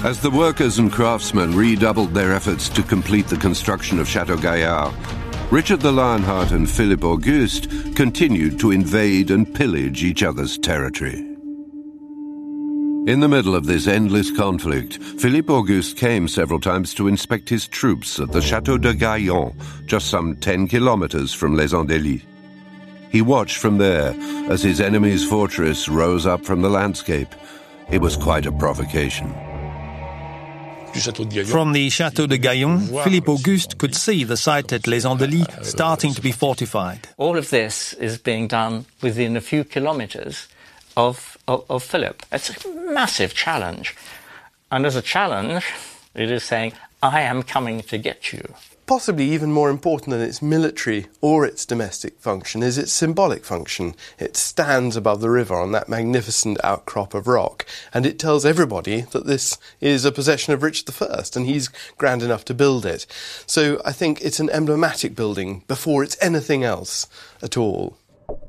As the workers and craftsmen redoubled their efforts to complete the construction of Chateau Gaillard, Richard the Lionheart and Philippe Auguste continued to invade and pillage each other's territory. In the middle of this endless conflict, Philippe Auguste came several times to inspect his troops at the Château de Gaillon, just some 10 kilometers from Les Andelys. He watched from there as his enemy's fortress rose up from the landscape. It was quite a provocation. From the Château de Gaillon, Philippe Auguste could see the site at Les Andelys starting to be fortified. All of this is being done within a few kilometers of Philip. It's a massive challenge. And as a challenge, it is saying, I am coming to get you. Possibly even more important than its military or its domestic function is its symbolic function. It stands above the river on that magnificent outcrop of rock, and it tells everybody that this is a possession of Richard I, and he's grand enough to build it. So I think it's an emblematic building before it's anything else at all.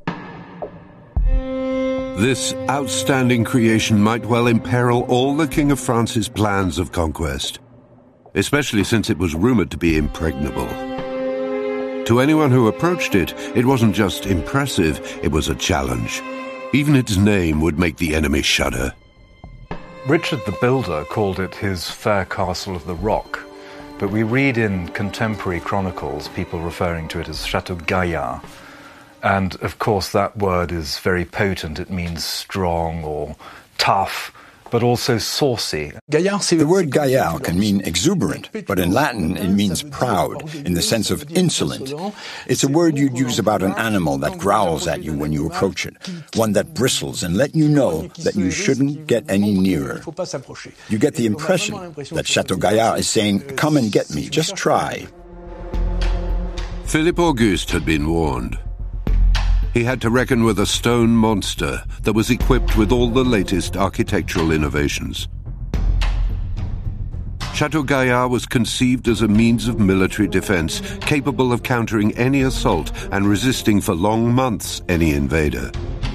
This outstanding creation might well imperil all the King of France's plans of conquest, especially since it was rumoured to be impregnable. To anyone who approached it, it wasn't just impressive, it was a challenge. Even its name would make the enemy shudder. Richard the Builder called it his fair castle of the rock, but we read in contemporary chronicles people referring to it as Chateau Gaillard. And, of course, that word is very potent. It means strong or tough, but also saucy. The word gaillard can mean exuberant, but in Latin it means proud, in the sense of insolent. It's a word you'd use about an animal that growls at you when you approach it, one that bristles and let you know that you shouldn't get any nearer. You get the impression that Chateau Gaillard is saying, come and get me, just try. Philippe Auguste had been warned. He had to reckon with a stone monster that was equipped with all the latest architectural innovations. Chateau Gaillard was conceived as a means of military defense, capable of countering any assault and resisting for long months any invader.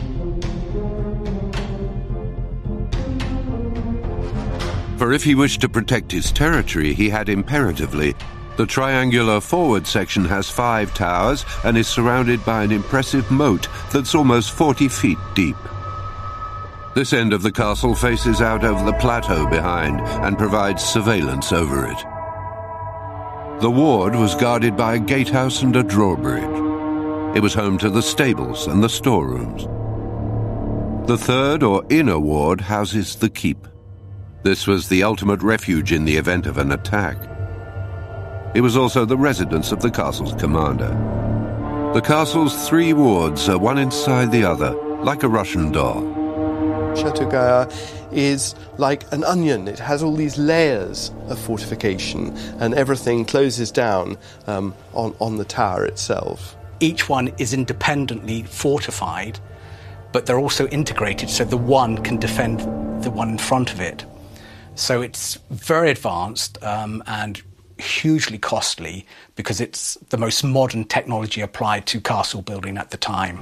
For if he wished to protect his territory, he had imperatively. The triangular forward section has 5 towers and is surrounded by an impressive moat that's almost 40 feet deep. This end of the castle faces out over the plateau behind and provides surveillance over it. The ward was guarded by a gatehouse and a drawbridge. It was home to the stables and the storerooms. The third or inner ward houses the keep. This was the ultimate refuge in the event of an attack. It was also the residence of the castle's commander. The castle's 3 wards are one inside the other, like a Russian doll. Chateau Gaillard is like an onion. It has all these layers of fortification, and everything closes down on the tower itself. Each one is independently fortified, but they're also integrated, so the one can defend the one in front of it. So it's very advanced and hugely costly because it's the most modern technology applied to castle building at the time.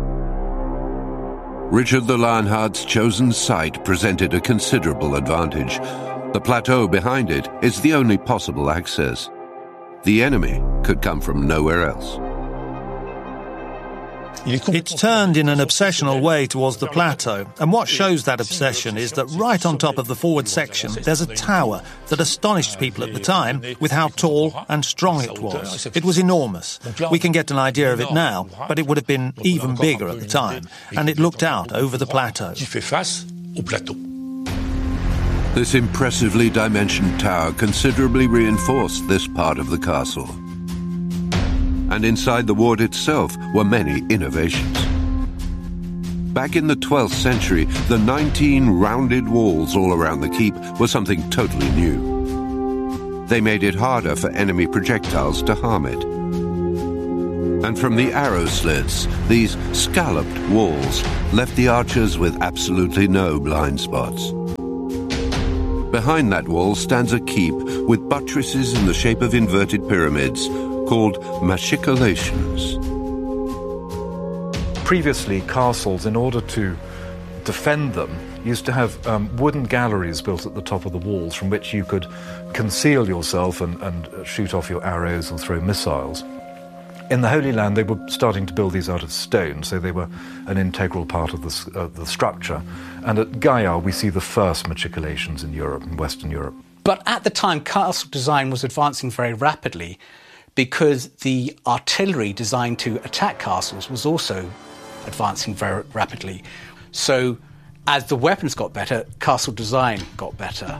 Richard the Lionheart's chosen site presented a considerable advantage. The plateau behind it is the only possible access. The enemy could come from nowhere else. It's turned in an obsessional way towards the plateau, and what shows that obsession is that right on top of the forward section there's a tower that astonished people at the time with how tall and strong it was. It was enormous. We can get an idea of it now, but it would have been even bigger at the time, and it looked out over the plateau. This impressively dimensioned tower considerably reinforced this part of the castle. And inside the ward itself were many innovations. Back in the 12th century, the 19 rounded walls all around the keep were something totally new. They made it harder for enemy projectiles to harm it. And from the arrow slits, these scalloped walls left the archers with absolutely no blind spots. Behind that wall stands a keep with buttresses in the shape of inverted pyramids, called machicolations. Previously, castles, in order to defend them, used to have wooden galleries built at the top of the walls from which you could conceal yourself and shoot off your arrows or throw missiles. In the Holy Land, they were starting to build these out of stone, so they were an integral part of the structure. And at Gaia, we see the first machicolations in Europe, in Western Europe. But at the time, castle design was advancing very rapidly because the artillery designed to attack castles was also advancing very rapidly. So as the weapons got better, castle design got better.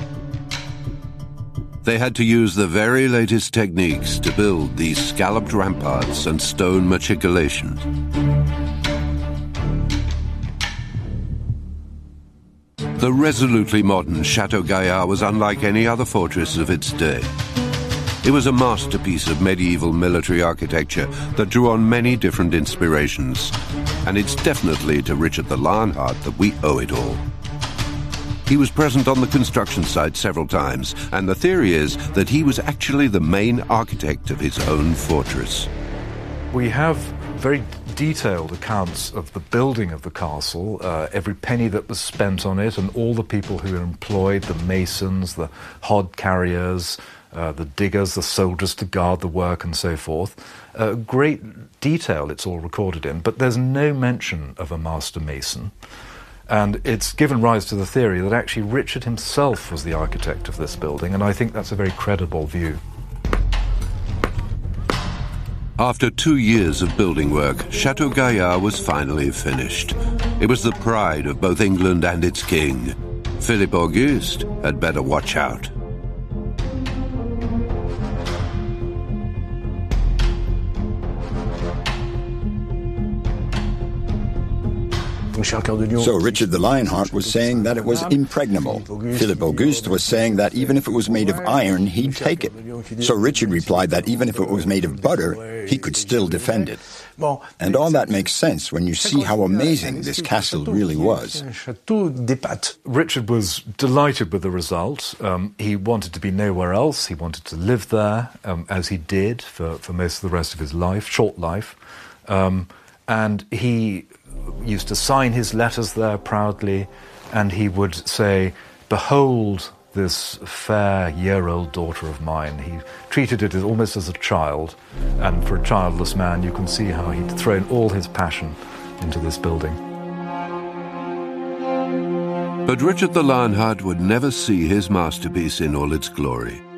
They had to use the very latest techniques to build these scalloped ramparts and stone machicolations. The resolutely modern Chateau Gaillard was unlike any other fortress of its day. It was a masterpiece of medieval military architecture that drew on many different inspirations, and it's definitely to Richard the Lionheart that we owe it all. He was present on the construction site several times, and the theory is that he was actually the main architect of his own fortress. We have very detailed accounts of the building of the castle, every penny that was spent on it, and all the people who were employed, the masons, the hod carriers, the diggers, the soldiers to guard the work, and so forth. Great detail it's all recorded in, but there's no mention of a master mason. And it's given rise to the theory that actually Richard himself was the architect of this building, and I think that's a very credible view. After 2 years of building work, Chateau Gaillard was finally finished. It was the pride of both England and its king. Philippe Auguste had better watch out. So Richard the Lionheart was saying that it was impregnable. Philippe Auguste was saying that even if it was made of iron, he'd take it. So Richard replied that even if it was made of butter, he could still defend it. And all that makes sense when you see how amazing this castle really was. Richard was delighted with the result. He wanted to be nowhere else. He wanted to live there, as he did for most of the rest of his life, short life. And he used to sign his letters there proudly, and he would say, "Behold this fair year-old daughter of mine." He treated it almost as a child, and for a childless man you can see how he'd thrown all his passion into this building. But Richard the Lionheart would never see his masterpiece in all its glory.